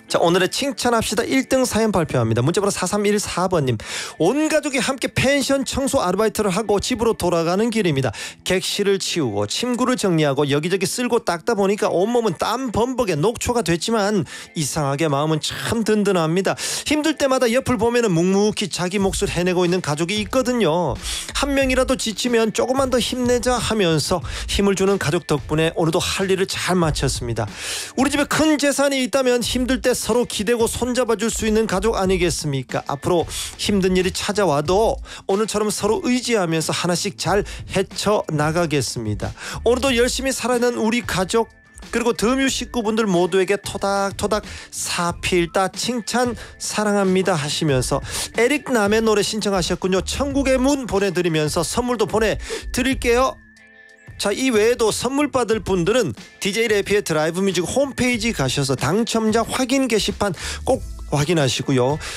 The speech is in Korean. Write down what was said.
자, 오늘의 칭찬합시다 1등 사연 발표합니다. 문자번호 4314번님. 온 가족이 함께 펜션 청소 아르바이트를 하고 집으로 돌아가는 길입니다. 객실을 치우고 침구를 정리하고 여기저기 쓸고 닦다 보니까 온몸은 땀 범벅에 녹초가 됐지만 이상하게 마음은 참 든든합니다. 힘들 때마다 옆을 보면은 묵묵히 자기 몫을 해내고 있는 가족이 있거든요. 한 명이라도 지치면 조금만 더 힘내자 하면서 힘을 주는 가족 덕분에 오늘도 할 일을 잘 마쳤습니다. 우리 집에 큰 재산이 있다면 힘들 때 서로 기대고 손잡아줄 수 있는 가족 아니겠습니까? 앞으로 힘든 일이 찾아와도 오늘처럼 서로 의지하면서 하나씩 잘 헤쳐나가겠습니다. 오늘도 열심히 살아가는 우리 가족 그리고 드뮤 식구분들 모두에게 토닥토닥 사필다 칭찬 사랑합니다 하시면서 에릭 남의 노래 신청하셨군요. 천국의 문 보내드리면서 선물도 보내드릴게요. 자, 이 외에도 선물 받을 분들은 DJ 래피의 드라이브 뮤직 홈페이지 가셔서 당첨자 확인 게시판 꼭 확인하시고요.